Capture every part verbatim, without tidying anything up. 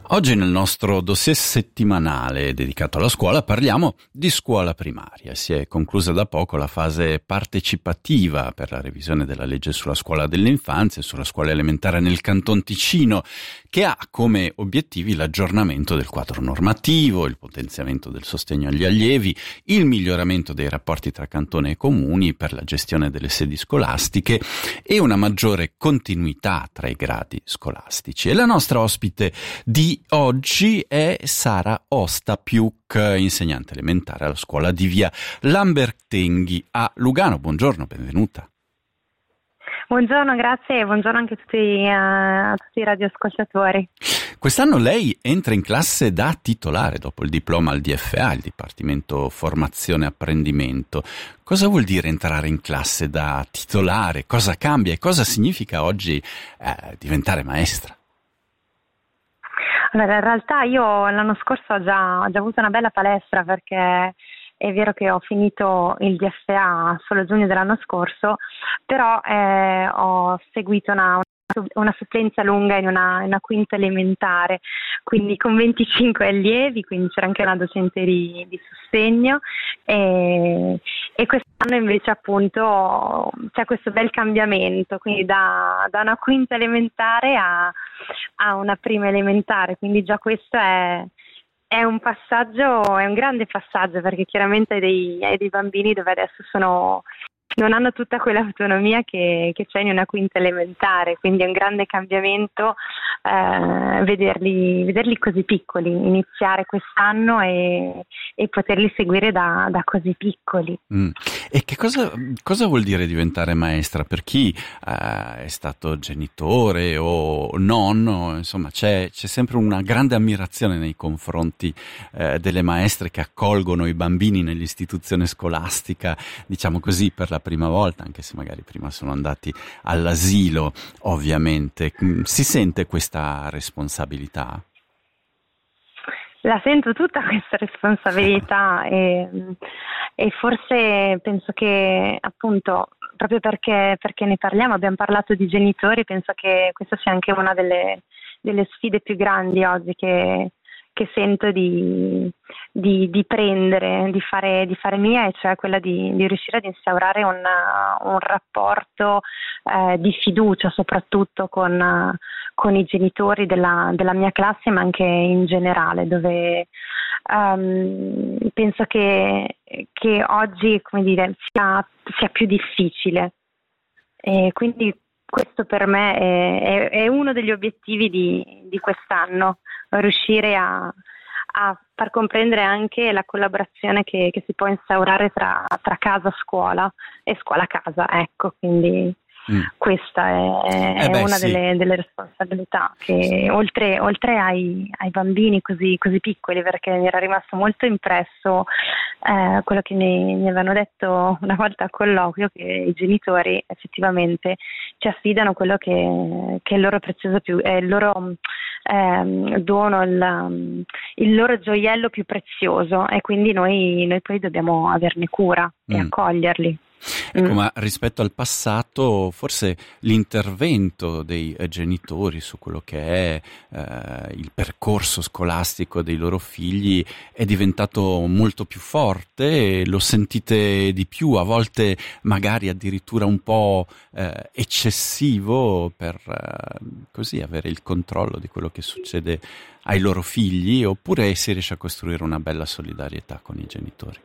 Oggi nel nostro dossier settimanale dedicato alla scuola parliamo di scuola primaria. Si è conclusa da poco la fase partecipativa per la revisione della legge sulla scuola dell'infanzia e sulla scuola elementare nel Canton Ticino, che ha come obiettivi l'aggiornamento del quadro normativo, il potenziamento del sostegno agli allievi, il miglioramento dei rapporti tra cantone e comuni per la gestione delle sedi scolastiche e una maggiore continuità tra i gradi scolastici. E la nostra ospite di oggi è Sara Ostapiuk, insegnante elementare alla scuola di via Lambertenghi a Lugano. Buongiorno, benvenuta. Buongiorno, grazie e buongiorno anche a tutti, uh, a tutti i radioascoltatori. Quest'anno lei entra in classe da titolare dopo il diploma al D F A, il Dipartimento Formazione e Apprendimento. Cosa vuol dire entrare in classe da titolare? Cosa cambia e cosa significa oggi eh, diventare maestra? Allora, in realtà io l'anno scorso ho già, ho già avuto una bella palestra, perché è vero che ho finito il D F A solo a giugno dell'anno scorso, però eh, ho seguito una, una supplenza lunga in una, in una quinta elementare, quindi con venticinque allievi, quindi c'era anche una docente di, di sostegno e, e quest'anno invece appunto c'è questo bel cambiamento, quindi da, da una quinta elementare a, a una prima elementare, quindi già questo è... È un passaggio, è un grande passaggio, perché chiaramente hai dei, hai dei bambini dove adesso sono, non hanno tutta quell'autonomia che, che c'è in una quinta elementare, quindi è un grande cambiamento eh, vederli, vederli così piccoli, iniziare quest'anno e, e poterli seguire da, da così piccoli. Mm. E che cosa, cosa vuol dire diventare maestra? Per chi eh, è stato genitore o nonno, insomma c'è, c'è sempre una grande ammirazione nei confronti eh, delle maestre che accolgono i bambini nell'istituzione scolastica, diciamo così, per la prima volta, anche se magari prima sono andati all'asilo, ovviamente. Si sente questa responsabilità? La sento tutta questa responsabilità e, e forse penso che appunto proprio perché, perché ne parliamo, abbiamo parlato di genitori, penso che questa sia anche una delle, delle sfide più grandi oggi che, che sento di, di, di prendere, di fare, di fare mia, e cioè quella di, di riuscire ad instaurare una, un rapporto eh, di fiducia soprattutto con con i genitori della, della mia classe, ma anche in generale, dove um, penso che, che oggi, come dire, sia, sia più difficile. E quindi questo per me è, è, è uno degli obiettivi di, di quest'anno, riuscire a, a far comprendere anche la collaborazione che, che si può instaurare tra, tra casa-scuola e scuola-casa, ecco, quindi... Mm. Questa è, eh beh, è una sì. delle, delle responsabilità che oltre, oltre ai, ai bambini così, così piccoli, perché mi era rimasto molto impresso eh, quello che mi, mi avevano detto una volta al colloquio, che i genitori effettivamente ci affidano quello che, che è il loro prezioso più, è il loro eh, dono, il, il loro gioiello più prezioso, e quindi noi, noi poi dobbiamo averne cura mm. e accoglierli. Ecco, mm. ma rispetto al passato, forse l'intervento dei eh, genitori su quello che è eh, il percorso scolastico dei loro figli è diventato molto più forte, lo sentite di più, a volte magari addirittura un po' eh, eccessivo per eh, così avere il controllo di quello che succede ai loro figli, oppure si riesce a costruire una bella solidarietà con i genitori?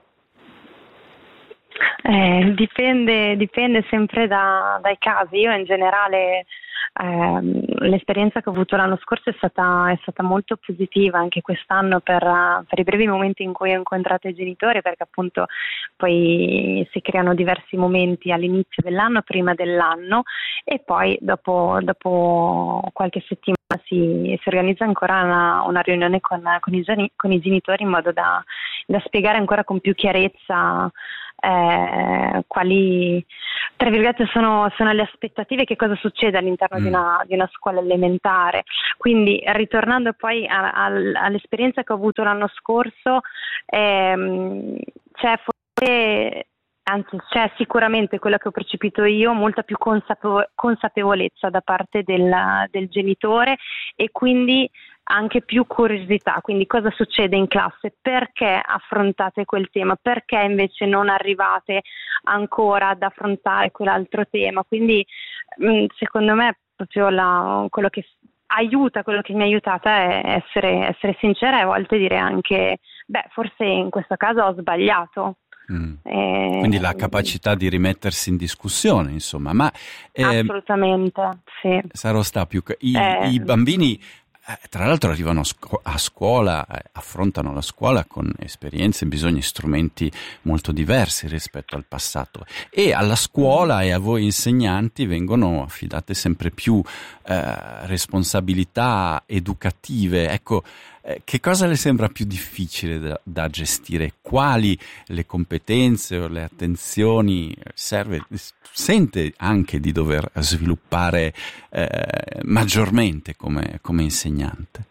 Eh, dipende, dipende sempre da, dai casi. Io in generale ehm, l'esperienza che ho avuto l'anno scorso è stata, è stata molto positiva anche quest'anno per, per i brevi momenti in cui ho incontrato i genitori, perché appunto poi si creano diversi momenti all'inizio dell'anno, prima dell'anno, e poi dopo, dopo qualche settimana si, si organizza ancora una, una riunione con, con, i, con i genitori in modo da, da spiegare ancora con più chiarezza Eh, quali, tra virgolette, sono, sono le aspettative, che cosa succede all'interno mm. di, una, di una scuola elementare. Quindi, ritornando poi a, a, all'esperienza che ho avuto l'anno scorso, ehm, c'è forse, anzi c'è sicuramente quello che ho percepito io, molta più consapevo- consapevolezza da parte del, del genitore, e quindi anche più curiosità, quindi cosa succede in classe, perché affrontate quel tema, perché invece non arrivate ancora ad affrontare quell'altro tema. Quindi mh, secondo me proprio la, quello che aiuta, quello che mi ha aiutata è essere, essere sincera e a volte dire anche, beh, forse in questo caso ho sbagliato. Mm. Eh, Quindi la capacità di rimettersi in discussione, insomma, ma eh, assolutamente, sì. Saro Stapiuk, i, Eh, i bambini eh, tra l'altro arrivano a, scu- a scuola, eh, affrontano la scuola con esperienze, bisogni, strumenti molto diversi rispetto al passato, e alla scuola e a voi insegnanti vengono affidate sempre più eh, responsabilità educative. Ecco, eh, che cosa le sembra più difficile da, da gestire? Quali le competenze o le attenzioni serve, sente anche di dover sviluppare eh, maggiormente come, come insegnante?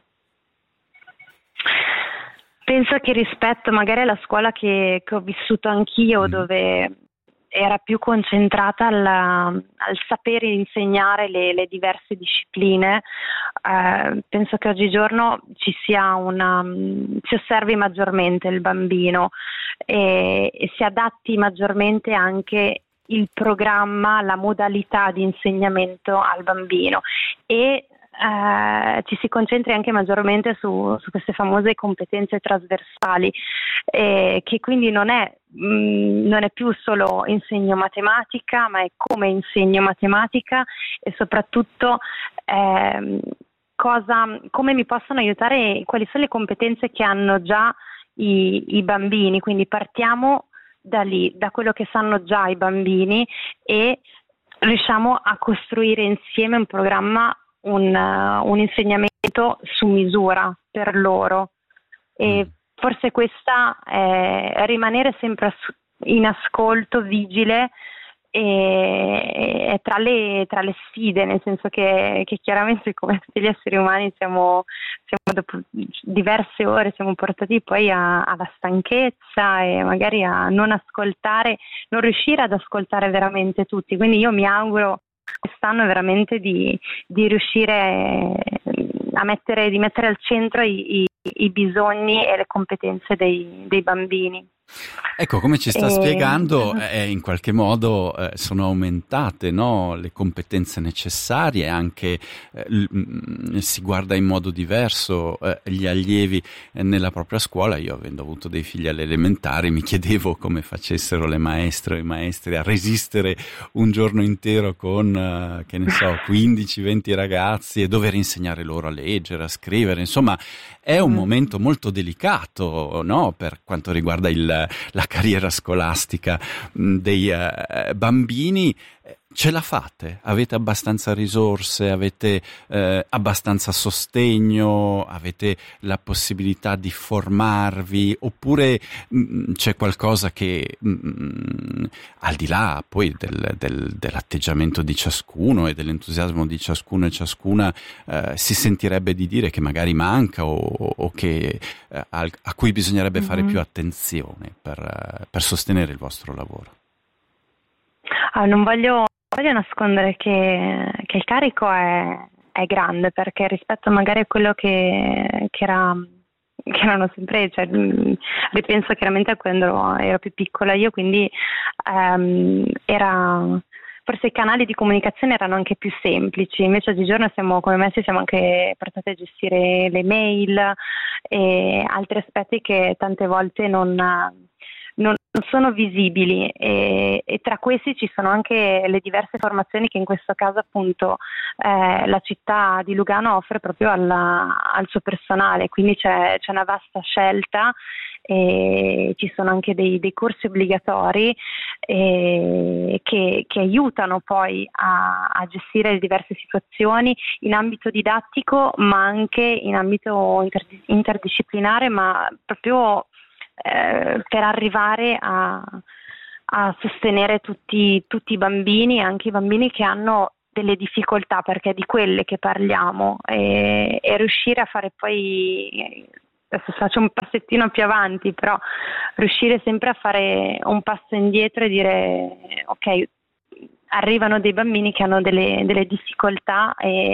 Penso che rispetto magari alla scuola che, che ho vissuto anch'io, mm. dove era più concentrata alla, al sapere insegnare le, le diverse discipline, eh, penso che oggigiorno ci sia una, si osservi maggiormente il bambino e, e si adatti maggiormente anche il programma, la modalità di insegnamento al bambino, e eh, ci si concentri anche maggiormente su, su queste famose competenze trasversali, eh, che quindi non è, mh, non è più solo insegno matematica, ma è come insegno matematica e soprattutto eh, cosa, come mi possono aiutare, quali sono le competenze che hanno già i, i bambini. Quindi partiamo da lì, da quello che sanno già i bambini, e riusciamo a costruire insieme un programma, un, uh, un insegnamento su misura per loro. E forse questa è rimanere sempre as- in ascolto, vigile, e, e tra le, tra le sfide, nel senso che, che chiaramente come tutti gli esseri umani siamo, siamo dopo diverse ore siamo portati poi a, alla stanchezza e magari a non ascoltare, non riuscire ad ascoltare veramente tutti. Quindi io mi auguro quest'anno veramente di, di riuscire a mettere, di mettere al centro i, i, i bisogni e le competenze dei, dei bambini. Ecco, come ci sta e... spiegando, eh, in qualche modo eh, sono aumentate, no, le competenze necessarie, anche eh, l- si guarda in modo diverso eh, gli allievi eh, nella propria scuola. Io, avendo avuto dei figli alle elementari, mi chiedevo come facessero le maestre e i maestri a resistere un giorno intero con, eh, che ne so, quindici venti ragazzi e dover insegnare loro a leggere, a scrivere. Insomma, è un momento molto delicato, no, per quanto riguarda il la carriera scolastica dei eh, bambini. Ce la fate? Avete abbastanza risorse? Avete eh, abbastanza sostegno? Avete la possibilità di formarvi? Oppure mh, c'è qualcosa che mh, al di là poi del, del, dell'atteggiamento di ciascuno e dell'entusiasmo di ciascuno e ciascuna eh, si sentirebbe di dire che magari manca, o, o che eh, a, a cui bisognerebbe mm-hmm. fare più attenzione per, per sostenere il vostro lavoro? Ah, non voglio voglio nascondere che, che il carico è, è grande, perché rispetto magari a quello che, che era che erano sempre, cioè, ripenso chiaramente a quando ero, ero più piccola io, quindi um, era forse i canali di comunicazione erano anche più semplici. Invece oggigiorno siamo, come messi, siamo anche portati a gestire le mail e altri aspetti che tante volte non Non, non sono visibili, e, e tra questi ci sono anche le diverse formazioni che in questo caso appunto eh, la città di Lugano offre proprio alla, al suo personale, quindi c'è, c'è una vasta scelta e ci sono anche dei, dei corsi obbligatori eh, che, che aiutano poi a, a gestire le diverse situazioni in ambito didattico, ma anche in ambito inter, interdisciplinare, ma proprio Eh, per arrivare a, a sostenere tutti, tutti i bambini, anche i bambini che hanno delle difficoltà, perché è di quelle che parliamo, e, e riuscire a fare poi, adesso faccio un passettino più avanti, però riuscire sempre a fare un passo indietro e dire ok, arrivano dei bambini che hanno delle, delle difficoltà e,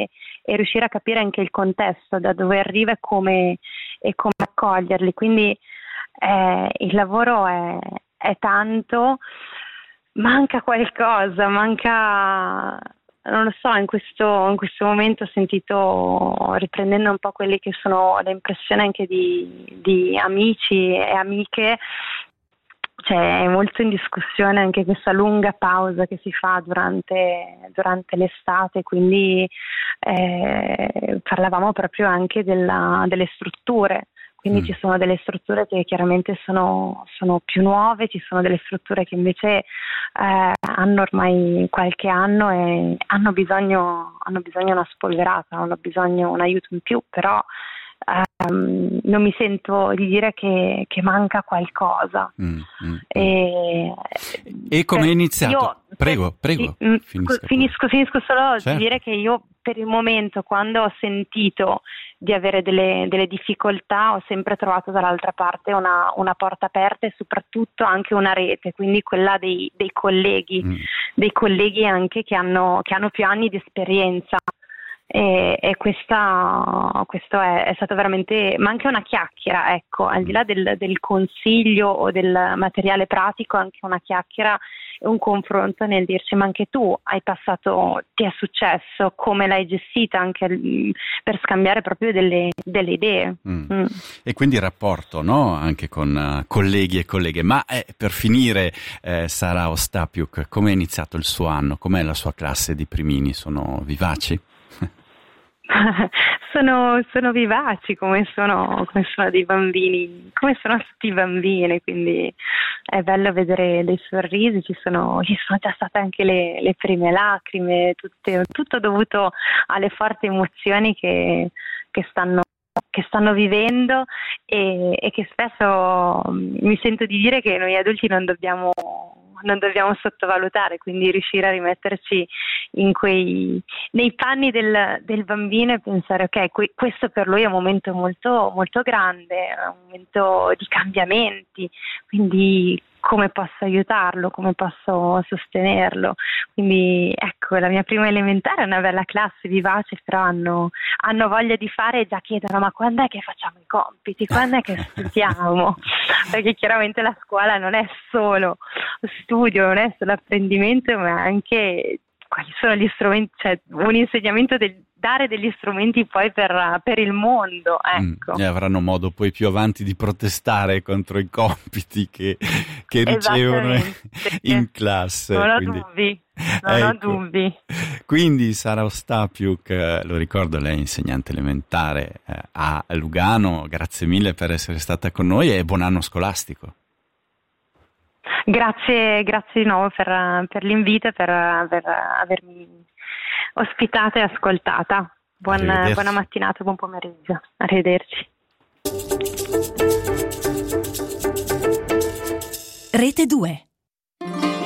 e riuscire a capire anche il contesto, da dove arriva e come, e come accoglierli. Quindi eh, il lavoro è, è tanto, manca qualcosa, manca... Non lo so, in questo, in questo momento ho sentito, riprendendo un po' quelle che sono le impressioni anche di, di amici e amiche, c'è molto in discussione anche questa lunga pausa che si fa durante, durante l'estate, quindi eh, parlavamo proprio anche della, delle strutture. Quindi mm. ci sono delle strutture che chiaramente sono, sono più nuove, ci sono delle strutture che invece eh, hanno ormai qualche anno e hanno bisogno, hanno bisogno una spolverata, hanno bisogno un aiuto in più, però ehm, non mi sento di dire che, che manca qualcosa. Mm, mm, e e come è iniziato? Io, prego, prego. Sì, finisco, finisco, finisco solo certo. di dire che io per il momento, quando ho sentito di avere delle, delle difficoltà, ho sempre trovato dall'altra parte una, una porta aperta e soprattutto anche una rete, quindi quella dei, dei colleghi, mm. dei colleghi anche che hanno, che hanno più anni di esperienza. E, e questa, questo è, è stato veramente, ma anche una chiacchiera, ecco, al di là del, del consiglio o del materiale pratico, anche una chiacchiera e un confronto nel dirci: ma anche tu hai passato, ti è successo, come l'hai gestita, anche per scambiare proprio delle, delle idee. Mm. Mm. E quindi il rapporto, no? Anche con uh, colleghi e colleghe. Ma eh, per finire, eh, Sara Ostapiuk, come è iniziato il suo anno? Com'è la sua classe di primini? Sono vivaci? sono, sono vivaci come sono, come sono dei bambini, come sono tutti i bambini, quindi è bello vedere dei sorrisi, ci sono, ci sono già state anche le, le prime lacrime, tutte, tutto dovuto alle forti emozioni che, che stanno che stanno vivendo e, e che spesso mi sento di dire che noi adulti non dobbiamo non dobbiamo sottovalutare, quindi riuscire a rimetterci in quei nei panni del, del bambino e pensare: ok, que, questo per lui è un momento molto molto grande, è un momento di cambiamenti, quindi come posso aiutarlo, come posso sostenerlo. Quindi ecco, la mia prima elementare è una bella classe, vivace, però hanno, hanno voglia di fare e già chiedono: ma quando è che facciamo i compiti, quando è che studiamo? Perché chiaramente la scuola non è solo studio, non è solo apprendimento, ma anche quali sono gli strumenti, cioè un insegnamento del dare degli strumenti poi per, per il mondo, ecco. Mm, e avranno modo poi più avanti di protestare contro i compiti che, che ricevono in classe. Non ho quindi, dubbi, non ecco. ho dubbi. Quindi Sara Ostapiuk, eh, lo ricordo, lei è insegnante elementare eh, a Lugano, grazie mille per essere stata con noi e buon anno scolastico. Grazie, grazie di nuovo per, per l'invito e per aver, avermi ospitata e ascoltata. Buon, buona mattinata, buon pomeriggio. Arrivederci. Rete due.